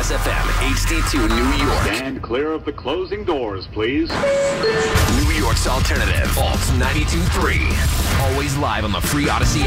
Jazz FM, HD2 New York. Stand clear of the closing doors, please. New York's alternative, Alt 92.3. Always live on the free Odyssey